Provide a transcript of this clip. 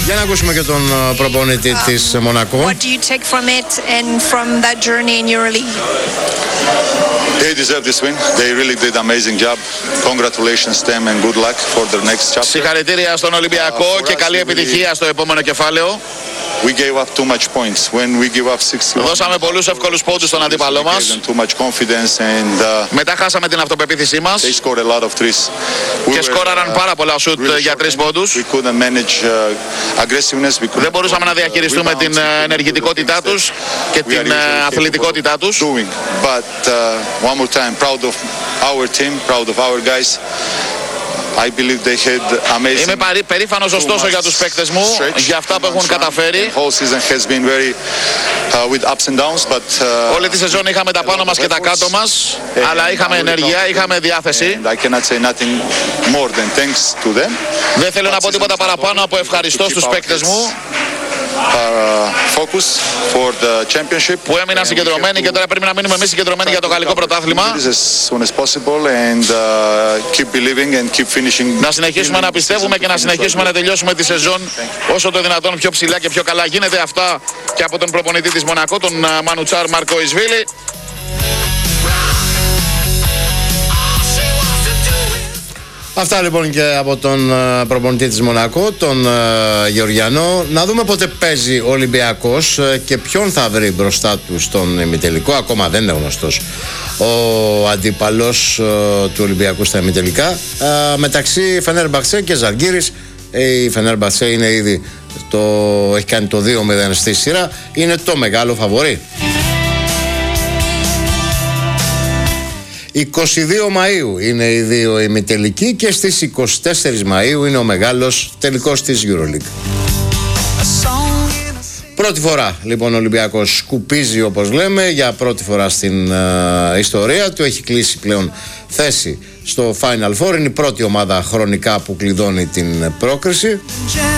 Για να ακούσουμε και τον προπονητή της Μονακό. What do you take from it and from that journey in EuroLeague? They deserve this win. They really did an amazing job. Congratulations them and good luck for their next chapter. Συγχαρητήρια στον Ολυμπιακό και καλή επιτυχία στο επόμενο κεφάλαιο. We gave up too much points. When we give up 61. Δώσαμε πολλούς εύκολους πόντους στον αντίπαλό μας. Too much confidence and μετά χάσαμε την αυτοπεποίθησή μας. They scored a lot of threes. Και σκόραραν πάρα πολλά σουτ για 3 πόντους. We couldn't manage aggressiveness. Δεν μπορούσαμε να διαχειριστούμε την ενεργητικότητά τους και την αθλητικότητά τους. But one more time, proud of our team, proud of our guys. I believe they had amazing. Είμαι περήφανος ωστόσο για τους παίκτες μου, για αυτά που έχουν καταφέρει. Όλη τη σεζόν είχαμε τα πάνω μας και τα κάτω μας, αλλά είχαμε ενέργεια, είχαμε διάθεση. Δεν θέλω να πω τίποτα παραπάνω από ευχαριστώ στους παίκτες μου που έμειναν συγκεντρωμένοι και τώρα πρέπει να μείνουμε εμείς συγκεντρωμένοι για το γαλλικό πρωτάθλημα. Να συνεχίσουμε να πιστεύουμε και να συνεχίσουμε να τελειώσουμε τη σεζόν όσο το δυνατόν πιο ψηλά και πιο καλά. Γίνεται αυτά και από τον προπονητή της Μονακό, τον Μανουτσάρ Μάρκο Ισβίλη. Αυτά λοιπόν και από τον προπονητή της Μονακό, τον Γεωργιανό. Να δούμε πότε παίζει ο Ολυμπιακός και ποιον θα βρει μπροστά του στον ημιτελικό. Ακόμα δεν είναι γνωστός ο αντίπαλος του Ολυμπιακού στα ημιτελικά. Μεταξύ Φενέρμπαχτσε και Ζαλγκίρις. Η Φενέρμπαχτσε είναι ήδη έχει κάνει το 2-0 στη σειρά. Είναι το μεγάλο φαβορί. 22 Μαΐου είναι οι δύο ημιτελικοί και στις 24 Μαΐου είναι ο μεγάλος τελικός της EuroLeague. Πρώτη φορά λοιπόν ο Ολυμπιακός σκουπίζει, όπως λέμε, για πρώτη φορά στην ιστορία του. Έχει κλείσει πλέον θέση στο Final Four. Είναι η πρώτη ομάδα χρονικά που κλειδώνει την πρόκριση.